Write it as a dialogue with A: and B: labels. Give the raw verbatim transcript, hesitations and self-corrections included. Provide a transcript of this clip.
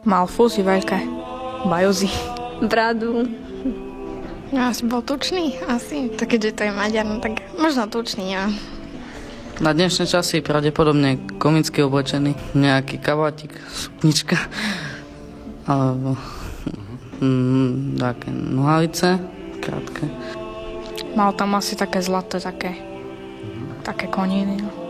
A: Mal fúzy veľké. Bajozy.
B: Bradu.
C: No, asi bol tučný, asi. To keďže to je Maďar, no tak možno tučný, ja.
D: Na dnešné časy pravdepodobne komicky oblečený. Nejaký kabátik, suknička. Alebo mm, také nohavice, krátke.
A: Mal tam asi také zlaté, také, také koniny. No.